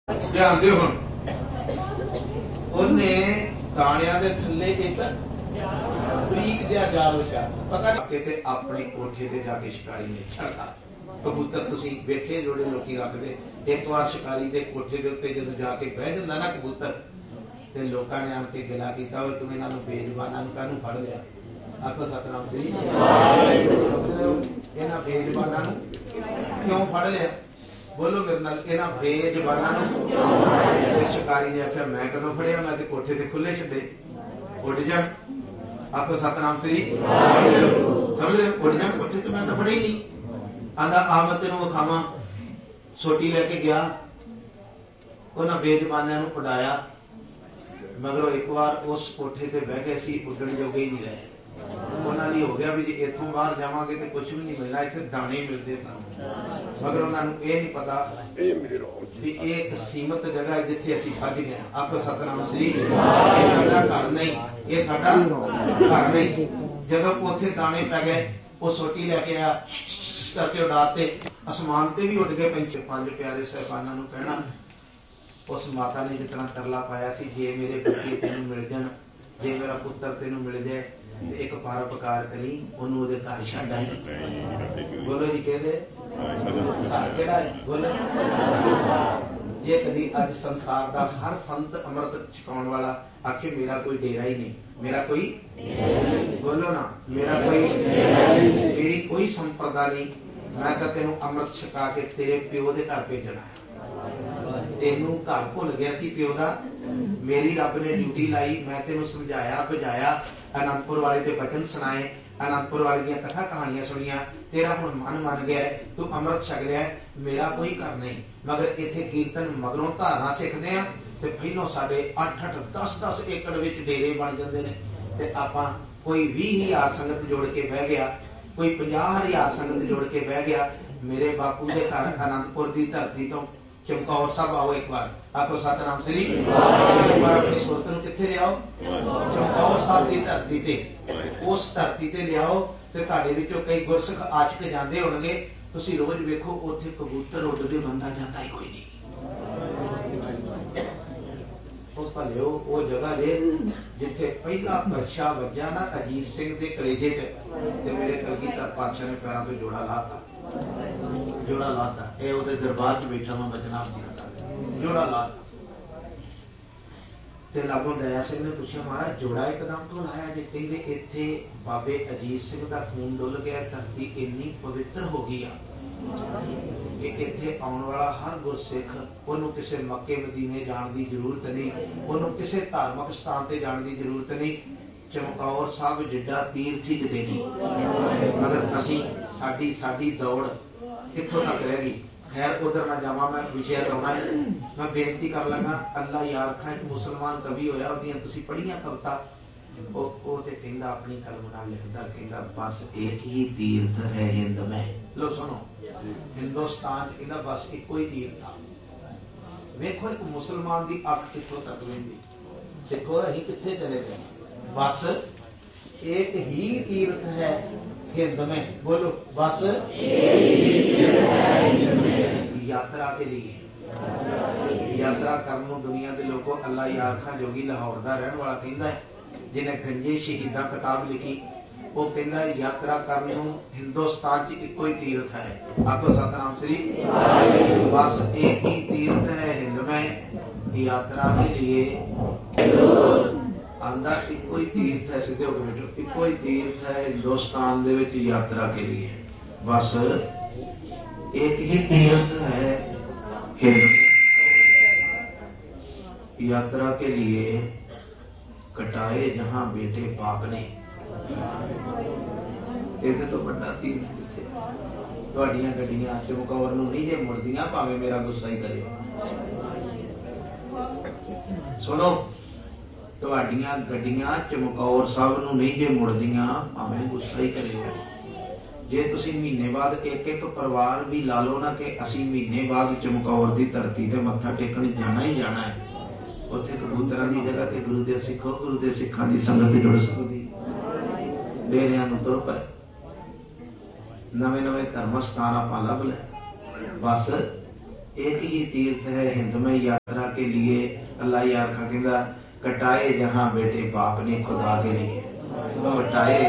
ध्यान दिओ हुण ਉਹਨੇ ਦਾਣਿਆਂ ਦੇ ਥੱਲੇ ਇੱਕ ਬਰੀਕ ਜਿਹਾ ਜਾਲ ਵਿਛਾ ਪਤਾ ਨਹੀਂ ਤੇ ਆਪਣੇ ਕੋਠੇ ਤੇ ਜਾ ਕੇ ਸ਼ਿਕਾਰੀ ਨੇ ਛੱਡਤਾ। ਕਬੂਤਰ ਤੁਸੀਂ ਵੇਖੇ ਜਿਹੜੇ ਲੋਕੀ ਰੱਖਦੇ, ਇੱਕ ਵਾਰ ਸ਼ਿਕਾਰੀ ਦੇ ਕੋਠੇ ਦੇ ਉੱਤੇ ਜਦੋਂ ਜਾ ਕੇ ਬਹਿ ਜਾਂਦਾ ਨਾ ਕਬੂਤਰ, ਤੇ ਲੋਕਾਂ ਨੇ ਆਣ ਕੇ ਗਿਲਾ ਕੀਤਾ ਹੋਵੇ ਤੂੰ ਇਹਨਾਂ ਨੂੰ ਬੇਜ਼ਬਾਨਾਂ ਨੂੰ ਕਾਹਨੂੰ ਫੜ ਲਿਆ। ਆਖੋ ਸਤਨਾਮ ਸ੍ਰੀ ਇਹਨਾਂ ਬੇਜ਼ਬਾਨਾਂ ਨੂੰ ਕਿਉਂ ਫੜ ਲਿਆ? बोलो मेरे नाल इन्हां बेजबानां नूं। शिकारी ने आख्या मैं कदों फड़िया, मैं ते कोठे ते खुले छड्डे, उड़ जाण। आखो सतनाम श्री समझ रहे, उड़ जाण कोठे ते मैं तां फड़े ही नहीं। आंदा आ मैं तैनूं विखावां। सोटी लैके गया, उन्हां बेजबानां नूं उड़ाया, मगरों एक बार उस कोठे ते बह गए सी, उड्डण जोगे ही नहीं रहे। उन्होंने हो गया भी जे इथों बाहर जावांगे तो कुछ भी नहीं मिलना, इत्थे दाने मिलते सन, मगर उन्होंने ये नहीं पता भी एक सीमित जगह है जिथे असीं फस गए। आखो सतनाम श्री ये साडा घर नहीं, ये साडा घर नहीं। जदों उत्थे दाने पै गए, वो सोटी लैके आया करके उड़ाते, आसमान ते भी उड़ गए पंछी। पंज प्यारे साहिबानां नूं कहना, उस माता ने जितना तरला पाया सी, जे मेरे बच्चे तेनों मिल जाण, जे मेरा पुत्र तेनों मिल जाए, एक परोपकार करी, ओनू ओदे घर छड्ड आए। बोलो जी कहदे घर किहड़ा है? बोलो जे कदी अज संसार दा हर संत अमृत छकाउण वाला आखे मेरा कोई डेरा ही नहीं, मेरा कोई बोलो ना मेरा कोई मेरी कोई संपदा नहीं, मैं तां तैनूं अमृत छका के तेरे प्यो दे घर भेजना है। तेनू घर भुल गया सी प्यो दा, मेरी रब ने ड्यूटी लाई, मैं तेनू समझाया बुझाया, आनंदपुर वाले के वचन सुनाए, आनंदपुर वाले दी कथा कहानियां सुनिया, तेरा हुण मन गया है, तू अमृत छक लिया है, मेरा कोई घर नहीं। मगर इत्थे कीर्तन मगरों धारना सिखदे आ ते पहलों साडे 8-8 10-10 एकड़ विच डेरे बन जांदे ने, ते आपां कोई 20,000 संगत जोड़ के बह गया, कोई 50,000 संगत जोड़ के बह गया। मेरे बापू के घर आनंदपुर की धरती तो चमकौर साहब आओ एक बार, आखो सतनाम श्री एक बार अपनी सुरत नूं कित्थे लियाओ, चमकौर साहब की धरती ते, उस धरती ते लियाओ ते तुहाडे विचों कई गुरसिख आशिक जांदे होणगे, तुसीं रोज वेखो उत्थे कबूतर उड्डदे, बंदा जांदा ही कोई नहीं। उस भलिओ वो जगह जे जिथे पहला परछा वज्जा ना अजीत सिंह दे कलेजे च, ते मेरे कलगीधर पातशाह ने पैरां तो जोड़ा लाता, जोड़ा लाता, ये उहदे दरबार च बैठा मैं बचना जोड़ा लाता। ते लागों दया सिंह ने पूछा महाराज जोड़ा एकदम तो लाया जे? कहंदे इत्थे बाबे अजीत सिंह दा खून डुल गया, धरती इन्नी पवित्र हो गई आ कि इत्थे आउण वाला हर गुरसिख ओनू किसी मक्के मदीने जाण दी जरूरत नहीं, ओनू किसी धार्मिक स्थान ते जाण दी जरूरत नहीं। चमकौर साहब जिड्डा तीर्थ ही किते नहीं, मगर असीं साडी दौड़ कित्थों तक रह गई। खैर उधर ना जावा, मैं विषय लाउणा है, मैं बेनती कर लगा। अल्लाह यार खा एक मुसलमान कवि होया, ओहदियां तुसीं पढ़ियां कविता, ਉਹ ਤੇ ਕਹਿੰਦਾ ਆਪਣੀ ਕਲਮ ਨਾਲ ਲਿਖਦਾ, ਕਹਿੰਦਾ ਬਸ ਇੱਕ ਹੀ ਤੀਰਥ ਹੈ ਹਿੰਦ में। लो सुनो, हिंदुस्तान च कहंदा बस इक्को ही तीर्थ आ। वेखो एक मुसलमान की अख कित्थों तक वेंदी, सिखो असीं कित्थे चले गए, बस एक ही तीर्थ है हिंद में। बोलो बस यात्रा के लिए, यात्रा करन दुनिया के लोगों अल्लाह यार खां जोगी लाहौर का रहने वाला कहंदा है, जिन्हें गंजे शहीदा किताब लिखी, वो कहना यात्रा करने हिंदुस्तान च इको ही तीर्थ है। आखो सतनाम श्री बस एक ही तीर्थ है हिंद में, यात्रा के लिए आंदा इको ही तीर्थ है, सीधे होकर बैठो, इको ही तीर्थ है हिंदुस्तान दे विच यात्रा के लिए, बस एक ही तीर्थ है हिंद। यात्रा के लिए कटाए जहां बेटे बाप ने, ਇਹਦੇ ਤੋਂ ਵੱਡਾ ਤੀਰਥ ਕਿੱਥੇ? ਤੁਹਾਡੀਆਂ ਗੱਡੀਆਂ ਚਮਕੌਰ ਨੂੰ ਨਹੀਂ ਜੇ ਮੁੜਦੀਆਂ, ਭਾਵੇਂ ਮੇਰਾ ਗੁੱਸਾ ਹੀ ਕਰੇ। ਸੁਣੋ, ਤੁਹਾਡੀਆਂ ਗੱਡੀਆਂ ਚਮਕੌਰ ਸਾਹਿਬ ਨੂੰ ਨਹੀਂ ਜੇ ਮੁੜਦੀਆਂ, ਭਾਵੇਂ ਗੁੱਸਾ ਹੀ ਕਰੇ। ਜੇ ਤੁਸੀਂ ਮਹੀਨੇ ਬਾਅਦ ਇੱਕ ਪਰਿਵਾਰ ਵੀ ਲਾ ਲਓ ਨਾ ਕਿ ਅਸੀਂ ਮਹੀਨੇ ਬਾਅਦ ਚਮਕੌਰ ਦੀ ਧਰਤੀ ਤੇ ਮੱਥਾ ਟੇਕਣ ਜਾਣਾ ਹੀ ਜਾਣਾ ਹੈ, ਉੱਥੇ ਕਬੂਤਰਾਂ ਦੀ ਜਗ੍ਹਾ ਤੇ ਗੁਰੂ ਦੇ ਸਿੱਖੋ, ਗੁਰੂ ਦੇ ਸਿੱਖਾਂ ਦੀ ਸੰਗਤ ਜੁੜ ਸਕਦੀ, डेरिया तुर पे नवे नवे धर्म स्थान आप लभ ले, बस एक ही तीर्थ है हिंद में। के लिए अल्लाह यार कहता कटाए जहां बेटे बाप ने खुदा के लिए, कटाए